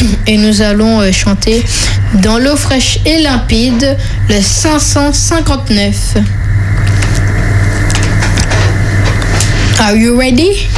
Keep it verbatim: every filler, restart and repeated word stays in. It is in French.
et nous allons euh, chanter Dans l'eau fraîche et limpide, le cinq cent cinquante-neuf. Are you ready?